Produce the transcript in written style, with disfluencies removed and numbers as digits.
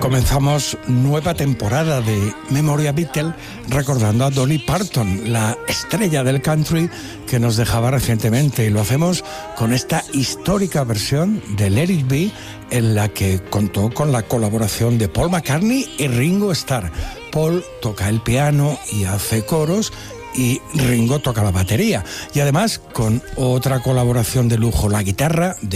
Comenzamos nueva temporada de Memoria Beatle recordando a Dolly Parton, la estrella del country que nos dejaba recientemente, y lo hacemos con esta histórica versión de Let It Be, en la que contó con la colaboración de Paul McCartney y Ringo Starr. Paul toca el piano y hace coros, y Ringo toca la batería, y además con otra colaboración de lujo, la guitarra de